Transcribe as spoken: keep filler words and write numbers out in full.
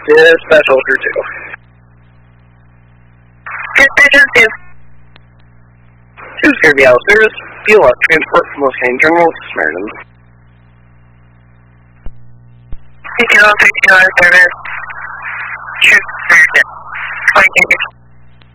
Dispatch Ultra two. Dispatch Ultra two. Two Scurvy out of service. Fuel up transport from Los General to Samaritan. fifty-one, fifty-one service. True, twenty-six.